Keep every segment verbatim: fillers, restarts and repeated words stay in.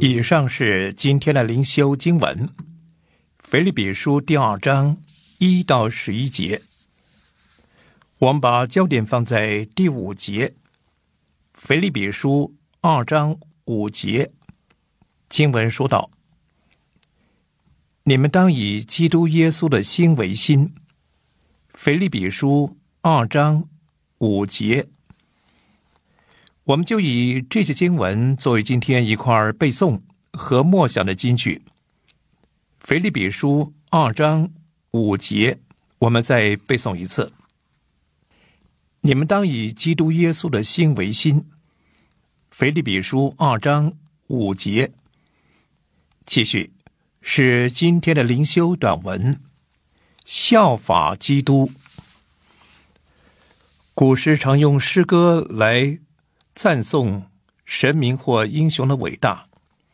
以上是今天的灵修经文，腓立比书第二章一到十一节。我们把焦点放在第五节，腓立比书二章五节，经文说道：你们当以基督耶稣的心为心。腓立比书二章五节，我们就以这些经文作为今天一块背诵和默想的金句。腓立比书二章五节，我们再背诵一次：你们当以基督耶稣的心为心。腓立比书二章五节。继续是今天的灵修短文，效法基督。古时常用诗歌来赞颂神明或英雄的伟大。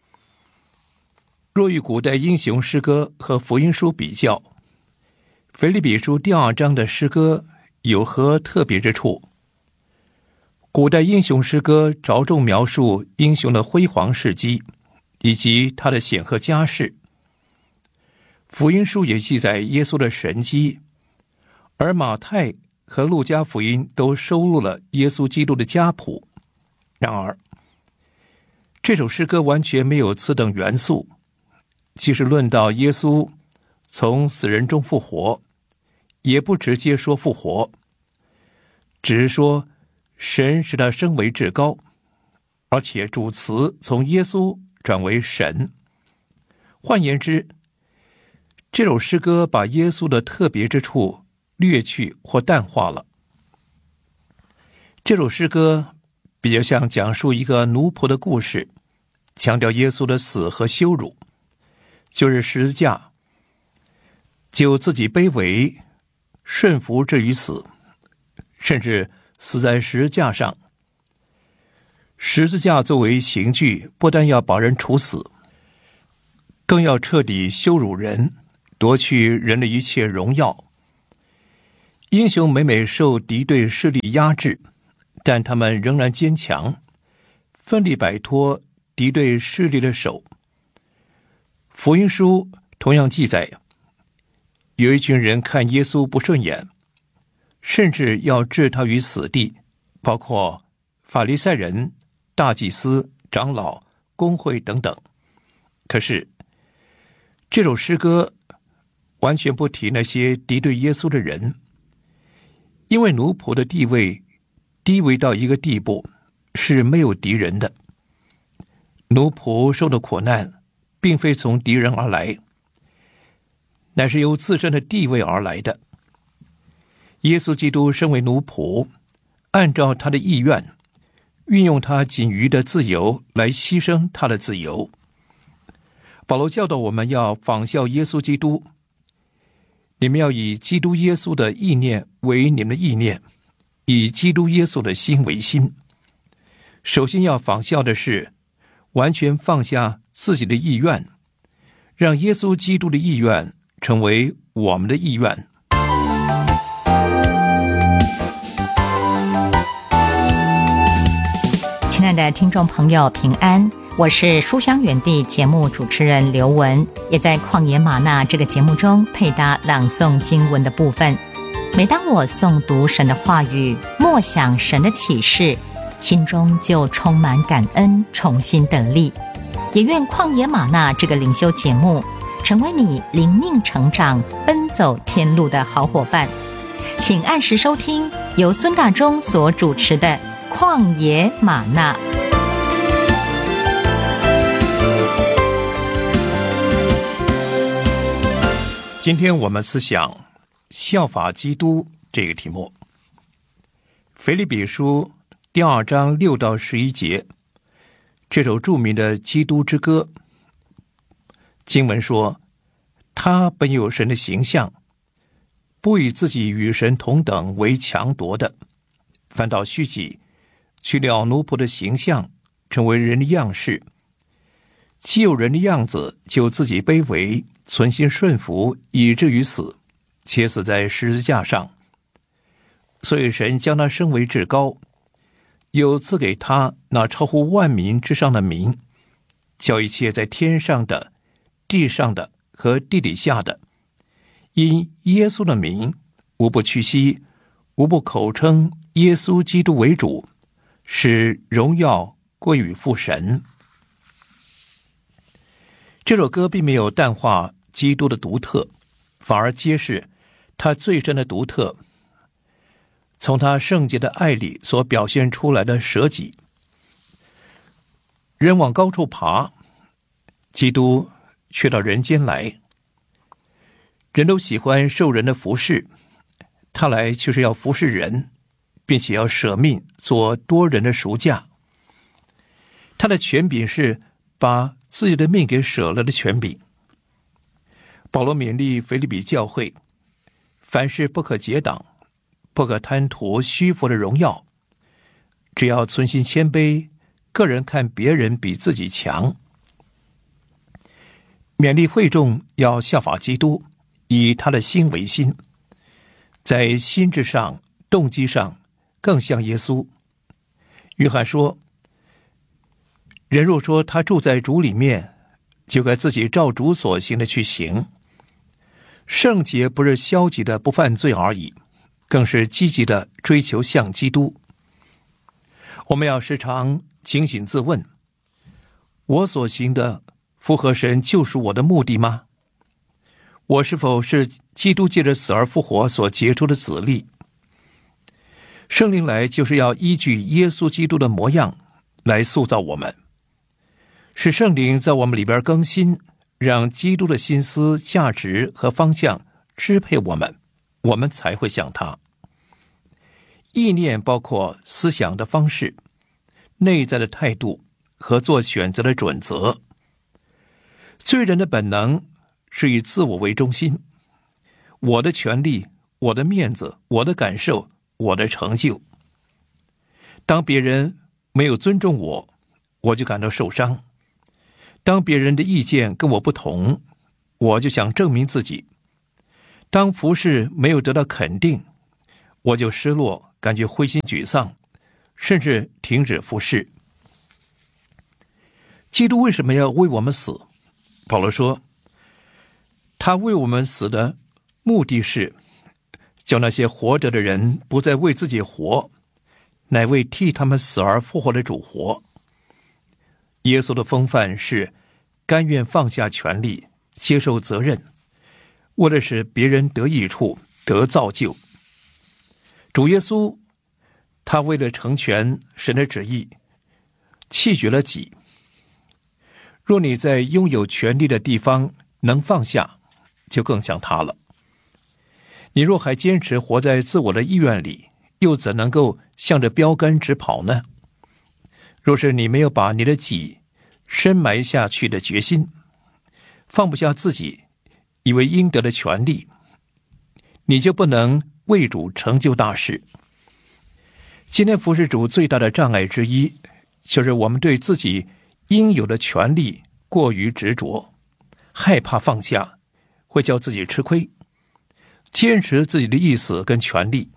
若与古代英雄诗歌和福音书比较，腓立比书第二章的诗歌有何特别之处？古代英雄诗歌着重描述英雄的辉煌事迹以及他的显赫家世，福音书也记载耶稣的神迹，而马太和路加福音都收录了耶稣基督的家谱。然而这首诗歌完全没有此等元素，即使论到耶稣从死人中复活，也不直接说复活，只是说神使他升为至高，而且主词从耶稣转为神。换言之，这首诗歌把耶稣的特别之处略去或淡化了。这首诗歌比较像讲述一个奴仆的故事，强调耶稣的死和羞辱，就是十字架，就自己卑微顺服至于死，甚至死在十字架上。十字架作为刑具，不但要把人处死，更要彻底羞辱人，夺去人的一切荣耀。英雄每每受敌对势力压制，但他们仍然坚强，奋力摆脱敌对势力的手。福音书同样记载，有一群人看耶稣不顺眼，甚至要置他于死地，包括法利赛人、大祭司、长老、公会等等。可是这首诗歌完全不提那些敌对耶稣的人，因为奴仆的地位低微到一个地步，是没有敌人的。奴仆受的苦难并非从敌人而来，乃是由自身的地位而来的。耶稣基督身为奴仆，按照他的意愿，运用他仅余的自由来牺牲他的自由。保罗教导我们要仿效耶稣基督，你们要以基督耶稣的意念为你们的意念，以基督耶稣的心为心。首先要仿效的是完全放下自己的意愿，让耶稣基督的意愿成为我们的意愿。 亲爱的听众朋友，平安，我是书香园地节目主持人刘文，也在旷野吗哪这个节目中配搭朗诵经文的部分。每当我诵读神的话语，默想神的启示，心中就充满感恩，重新得力。也愿旷野吗哪这个灵修节目成为你灵命成长、奔走天路的好伙伴。请按时收听由孙大中所主持的旷野吗哪。 今天我们思想效法基督这个题目。腓立比书第二章六到十一节，这首著名的基督之歌，经文说，他本有神的形象，不以自己与神同等为强夺的，反倒虚己，取了奴仆的形象，成为人的样式。既有人的样子，就自己卑微，存心顺服，以至于死，且死在十字架上。所以神将他升为至高，又赐给他那超乎万民之上的名， 叫一切在天上的、地上的和地底下的，因耶稣的名，无不屈膝，无不口称耶稣基督为主，使荣耀归于父神。这首歌并没有淡化基督的独特，反而揭示他最深的独特，从他圣洁的爱里所表现出来的舍己。人往高处爬，基督却到人间来。人都喜欢受人的服侍，他来就是要服侍人，并且要舍命做多人的赎价。他的权柄是把自己的命给舍了的权柄。保罗勉励腓立比教会，凡事不可结党，不可贪图虚浮的荣耀，只要存心谦卑，个人看别人比自己强。勉励会众要效法基督，以他的心为心，在心智上、动机上更像耶稣。约翰说，人若说他住在主里面，就该自己照主所行的去行。圣洁不是消极的不犯罪而已，更是积极的追求像基督。我们要时常警醒自问，我所行的符合神救赎我的目的吗？我是否是基督借着死而复活所结出的子粒？圣灵来就是要依据耶稣基督的模样来塑造我们，使圣灵在我们里边更新，让基督的心思、价值和方向支配我们，我们才会像他。意念包括思想的方式、内在的态度和做选择的准则。罪人的本能是以自我为中心，我的权利、我的面子、我的感受、我的成就。当别人没有尊重我，我就感到受伤。当别人的意见跟我不同，我就想证明自己。当服事没有得到肯定，我就失落，感觉灰心沮丧，甚至停止服事。基督为什么要为我们死？保罗说，他为我们死的目的是叫那些活着的人不再为自己活，乃为替他们死而复活的主活。耶稣的风范是甘愿放下权力，接受责任，为的是别人得益处，得造就。主耶稣，他为了成全神的旨意，弃绝了己。若你在拥有权力的地方能放下，就更像他了。你若还坚持活在自我的意愿里，又怎能够向着标杆直跑呢？若是你没有把你的己深埋下去的决心，放不下自己以为应得的权利，你就不能为主成就大事。今天服事主最大的障碍之一，就是我们对自己应有的权利过于执着，害怕放下会叫自己吃亏，坚持自己的意思跟权利。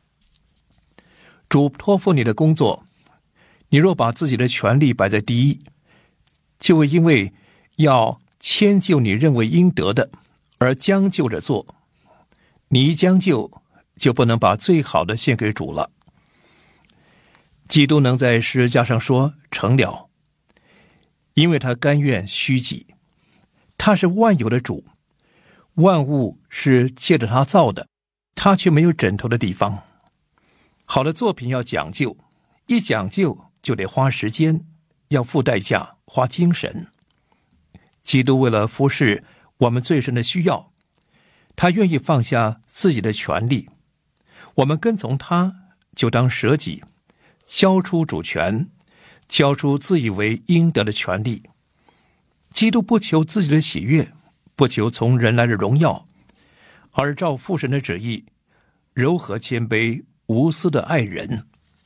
主托付你的工作，你若把自己的权利摆在第一，就会因为要迁就你认为应得的而将就着做。你一将就，就不能把最好的献给主了。基督能在十字架上说成了，因为他甘愿虚己。他是万有的主，万物是借着他造的，他却没有枕头的地方。好的作品要讲究，一讲究就得花时间，要付代价，花精神。基督为了服侍我们最深的需要，他愿意放下自己的权利，我们跟从他就当舍己，交出主权，交出自以为应得的权利。基督不求自己的喜悦，不求从人来的荣耀，而照父神的旨意，柔和谦卑，无私的爱人。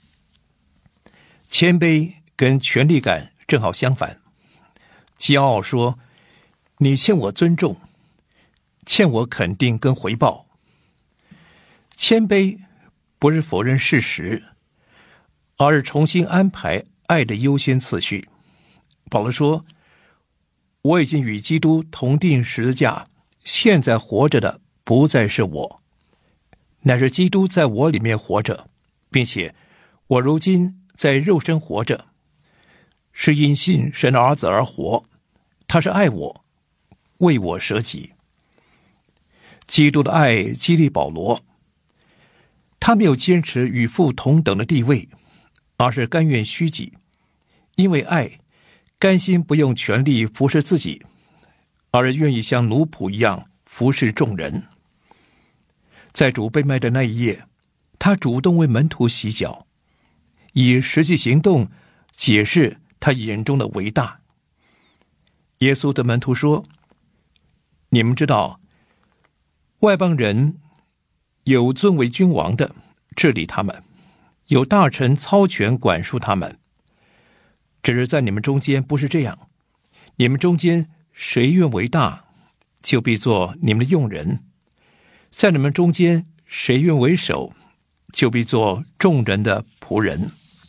谦卑跟权力感正好相反。骄傲说，你欠我尊重，欠我肯定跟回报。谦卑不是否认事实，而是重新安排爱的优先次序。保罗说， 我已经与基督同定十字架，现在活着的不再是我，乃是基督在我里面活着，并且我如今在肉身活着，是因信神的儿子而活，他是爱我，为我舍己。基督的爱激励保罗，他没有坚持与父同等的地位，而是甘愿虚己，因为爱，甘心不用权力服侍自己，而愿意像奴仆一样服侍众人。在主被卖的那一夜，他主动为门徒洗脚，以实际行动解释他眼中的伟大。耶稣的门徒说，你们知道，外邦人有尊为君王的治理他们，有大臣操权管束他们，只是在你们中间不是这样，你们中间谁愿为大，就必做你们的用人；在你们中间谁愿为首，就必做众人的仆人。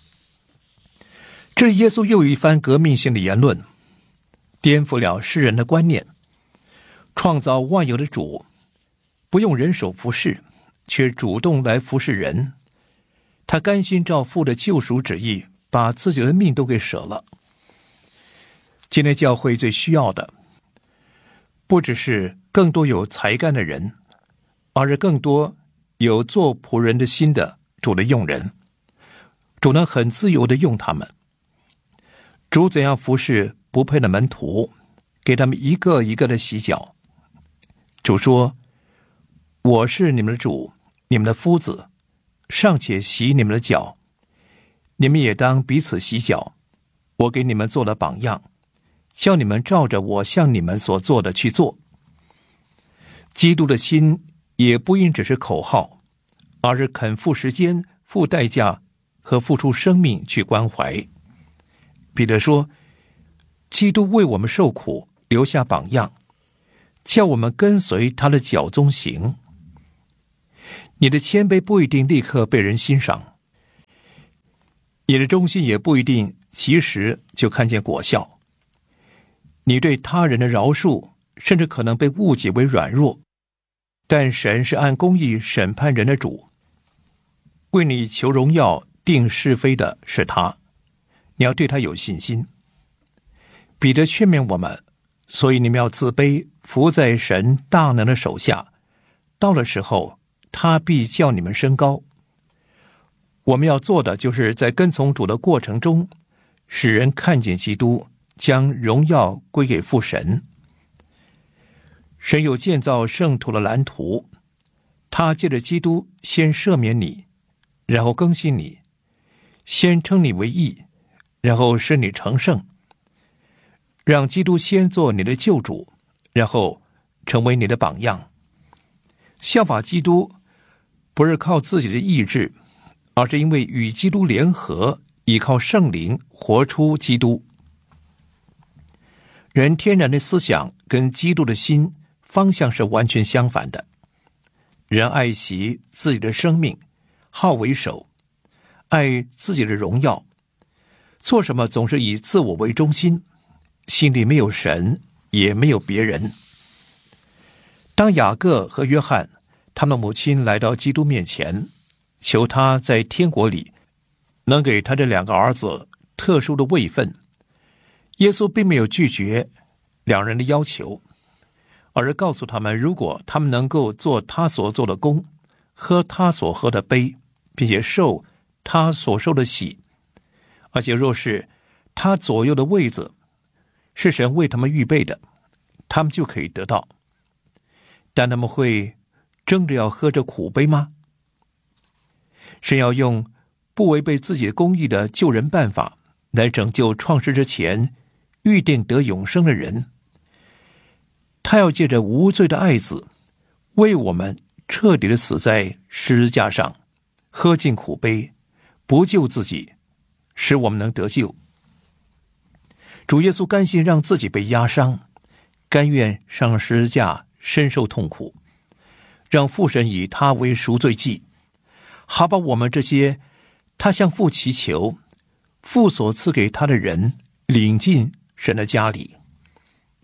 这耶稣又一番革命性的言论，颠覆了世人的观念。创造万有的主不用人手服侍，却主动来服侍人，他甘心照父的救赎旨意，把自己的命都给舍了。今天教会最需要的，不只是更多有才干的人，而是更多有做仆人的心的主的用人。主能很自由地用他们。主怎样服侍不配的门徒，给他们一个一个的洗脚。主说，我是你们的主，你们的夫子，尚且洗你们的脚，你们也当彼此洗脚。我给你们做了榜样，叫你们照着我向你们所做的去做。基督的心也不应只是口号，而是肯付时间、付代价和付出生命去关怀。彼得说，基督为我们受苦，留下榜样，叫我们跟随他的脚踪行。你的谦卑不一定立刻被人欣赏，你的忠心也不一定及时就看见果效。你对他人的饶恕，甚至可能被误解为软弱，但神是按公义审判人的主，为你求荣耀、定是非的是他，你要对他有信心。彼得劝勉我们，所以你们要自卑，伏在神大能的手下，到了时候，他必叫你们升高。我们要做的，就是在跟从主的过程中，使人看见基督，将荣耀归给父神。神有建造圣徒的蓝图，他借着基督先赦免你，然后更新你，先称你为义，然后使你成圣，让基督先做你的救主，然后成为你的榜样。效法基督不是靠自己的意志，而是因为与基督联合，依靠圣灵活出基督。人天然的思想跟基督的心方向是完全相反的。人爱惜自己的生命，好为首，爱自己的荣耀，做什么总是以自我为中心，心里没有神，也没有别人。当雅各和约翰他们母亲来到基督面前，求他在天国里能给他这两个儿子特殊的位分，耶稣并没有拒绝两人的要求，而是告诉他们，如果他们能够做他所做的工，喝他所喝的杯，并且受他所受的洗，而且若是他左右的位子是神为他们预备的，他们就可以得到。但他们会争着要喝这苦杯吗？神要用不违背自己公义的救人办法来拯救创世之前预定得永生的人。他要借着无罪的爱子为我们彻底的死在十字架上，喝尽苦杯，不救自己，使我们能得救。主耶稣甘心让自己被压伤，甘愿上十字架深受痛苦，让父神以他为赎罪祭，好把我们这些他向父祈求，父所赐给他的人领进神的家里。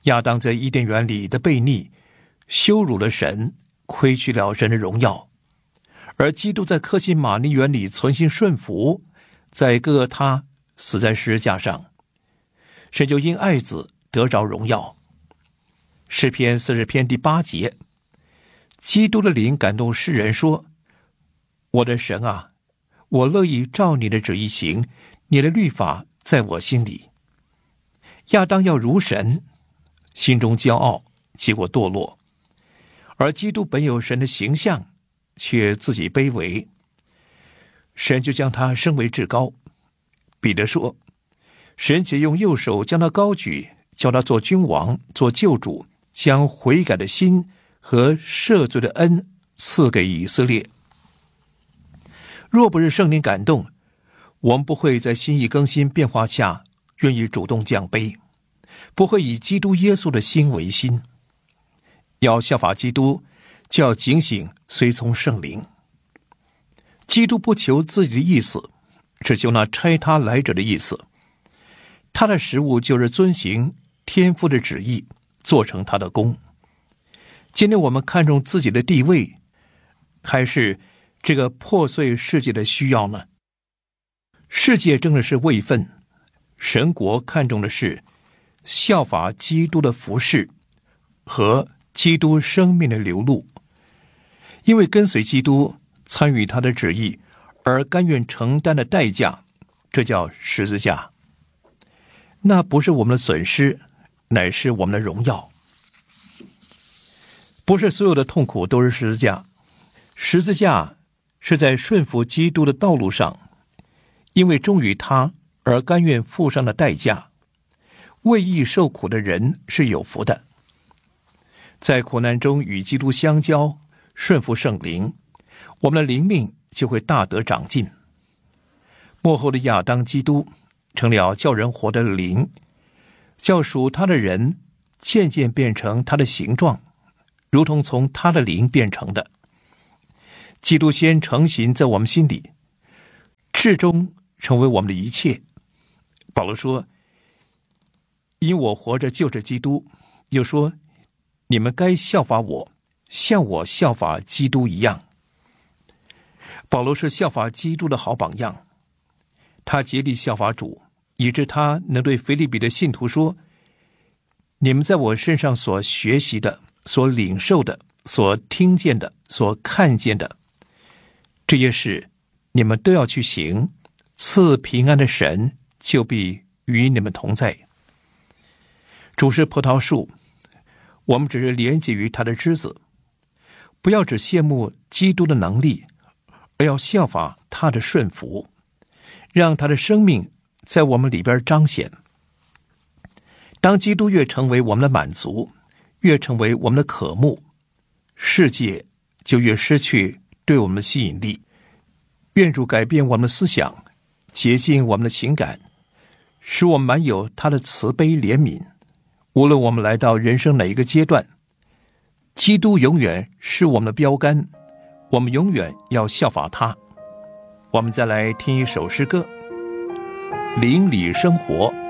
亚当在伊甸园里的悖逆，羞辱了神，亏去了神的荣耀；而基督在客西马尼园里存心顺服，在各个他死在十字架上，神就因爱子得着荣耀。诗篇四十篇第八节，基督的灵感动诗人说：我的神啊，我乐意照你的旨意行，你的律法在我心里。亚当要如神，心中骄傲，结果堕落；而基督本有神的形象，却自己卑微，神就将他升为至高。彼得说，神且用右手将他高举，叫他做君王，做救主，将悔改的心和赦罪的恩赐给以色列。若不是圣灵感动，我们不会在心意更新变化下愿意主动降卑，不会以基督耶稣的心为心。要效法基督，就要警醒随从圣灵。基督不求自己的意思，只求那差他来者的意思。他的食物就是遵行天父的旨意，做成他的功。今天我们看重自己的地位，还是这个破碎世界的需要呢？世界争的是位分，神国看重的是效法基督的服事和基督生命的流露。因为跟随基督，参与他的旨意，而甘愿承担的代价，这叫十字架。那不是我们的损失，乃是我们的荣耀。不是所有的痛苦都是十字架，十字架是在顺服基督的道路上，因为忠于他而甘愿付上的代价。为义受苦的人是有福的。在苦难中与基督相交，顺服圣灵，我们的灵命就会大得长进。末后的亚当基督成了叫人活的灵，叫属他的人渐渐变成他的形状，如同从他的灵变成的。基督先成形在我们心里，至终成为我们的一切。保罗说，因我活着就是基督，又说，你们该效法我，像我效法基督一样。保罗是效法基督的好榜样，他竭力效法主，以致他能对腓立比的信徒说，你们在我身上所学习的，所领受的，所听见的，所看见的，这些事你们都要去行，赐平安的神就必与你们同在。主是葡萄树，我们只是连接于他的枝子。不要只羡慕基督的能力，而要效法他的顺服，让他的生命在我们里边彰显。当基督越成为我们的满足，越成为我们的渴慕，世界就越失去对我们的吸引力。愿主改变我们的思想，洁净我们的情感，使我们满有他的慈悲怜悯。无论我们来到人生哪一个阶段，基督永远是我们的标杆，我们永远要效法他。我们再来听一首诗歌，邻里生活。